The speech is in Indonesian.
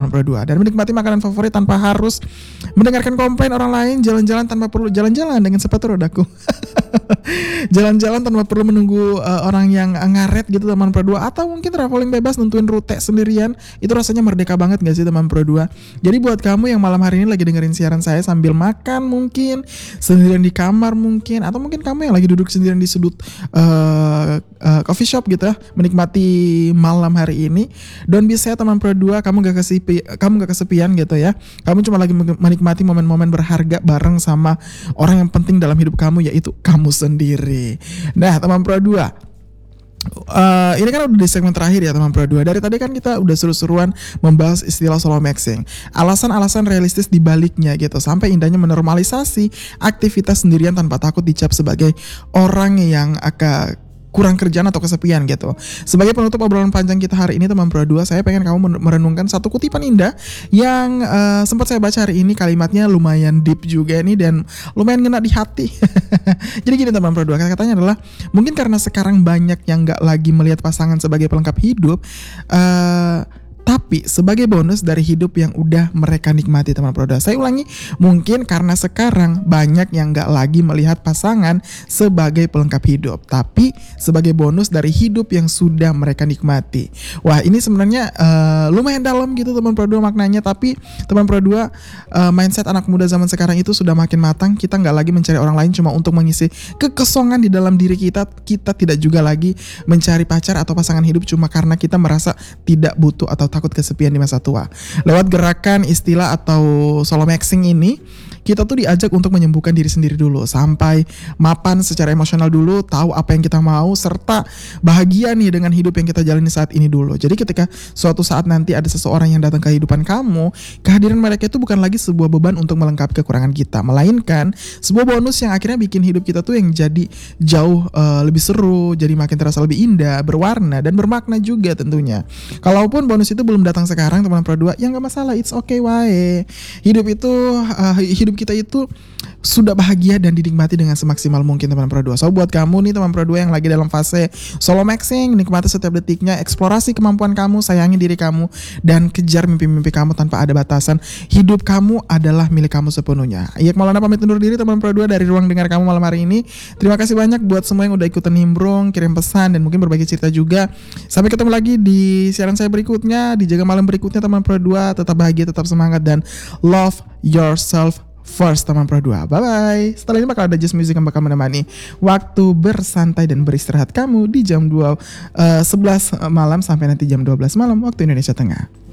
teman Pro 2. Dan menikmati makanan favorit tanpa harus mendengarkan komplain orang lain, jalan-jalan tanpa perlu jalan-jalan dengan sepatu rodaku. Jalan-jalan tanpa perlu menunggu orang yang ngaret gitu teman Pro 2, atau mungkin traveling bebas nentuin rute sendirian. Itu rasanya merdeka banget gak sih teman Pro 2? Jadi buat kamu yang malam hari ini lagi dengerin siaran saya sambil makan mungkin, sendirian di kamar mungkin, atau mungkin kamu yang lagi duduk sendirian di sudut coffee shop gitu ya, menikmati malam hari ini, don't be sad teman Pro 2, kamu gak kesepian gitu ya. Kamu cuma lagi menikmati momen-momen berharga bareng sama orang yang penting dalam hidup kamu, yaitu kamu sendiri. Nah teman Pro 2, ini kan udah di segmen terakhir ya teman Pro 2. Dari tadi kan kita udah seru-seruan membahas istilah solo maxing, alasan-alasan realistis di baliknya gitu, sampai indahnya menormalisasi aktivitas sendirian tanpa takut dicap sebagai orang yang kurang kerjaan atau kesepian gitu. Sebagai penutup obrolan panjang kita hari ini teman Pro 2, saya pengen kamu merenungkan satu kutipan indah yang sempat saya baca hari ini. Kalimatnya lumayan deep juga nih dan lumayan ngena di hati. Jadi gini teman Pro 2, kata-katanya adalah, mungkin karena sekarang banyak yang gak lagi melihat pasangan sebagai pelengkap hidup, tapi sebagai bonus dari hidup yang udah mereka nikmati teman Pro 2. Saya ulangi, mungkin karena sekarang banyak yang gak lagi melihat pasangan sebagai pelengkap hidup, tapi sebagai bonus dari hidup yang sudah mereka nikmati. Wah ini sebenarnya lumayan dalam gitu teman Pro 2 maknanya. Tapi teman Pro 2, mindset anak muda zaman sekarang itu sudah makin matang. Kita gak lagi mencari orang lain cuma untuk mengisi kekosongan di dalam diri kita. Kita tidak juga lagi mencari pacar atau pasangan hidup cuma karena kita merasa tidak butuh atau takut kesepian di masa tua. Lewat gerakan, istilah atau solo maxing ini, kita tuh diajak untuk menyembuhkan diri sendiri dulu, sampai mapan secara emosional dulu, tahu apa yang kita mau, serta bahagia nih dengan hidup yang kita jalani saat ini dulu. Jadi ketika suatu saat nanti ada seseorang yang datang ke kehidupan kamu, kehadiran mereka itu bukan lagi sebuah beban untuk melengkapi kekurangan kita, melainkan sebuah bonus yang akhirnya bikin hidup kita tuh yang jadi jauh lebih seru, jadi makin terasa lebih indah, berwarna, dan bermakna juga tentunya. Kalaupun bonus itu belum datang sekarang teman Pro 2, ya gak masalah, it's okay wae. Hidup kita itu sudah bahagia dan dinikmati dengan semaksimal mungkin teman Pro 2. So buat kamu nih teman Pro 2 yang lagi dalam fase solo maxing, nikmati setiap detiknya, eksplorasi kemampuan kamu, sayangi diri kamu, dan kejar mimpi-mimpi kamu tanpa ada batasan. Hidup kamu adalah milik kamu sepenuhnya. Iyak Maulana pamit undur diri teman Pro 2 dari ruang dengar kamu malam hari ini. Terima kasih banyak buat semua yang udah ikutan nimbrung, kirim pesan, dan mungkin berbagi cerita juga. Sampai ketemu lagi di siaran saya berikutnya, di Jaga Malam berikutnya teman Pro 2. Tetap bahagia, tetap semangat, dan love yourself first teman Pro 2. Bye bye. Setelah ini bakal ada Just Music yang bakal menemani waktu bersantai dan beristirahat kamu di jam 11 malam sampai nanti jam 12 malam waktu Indonesia Tengah.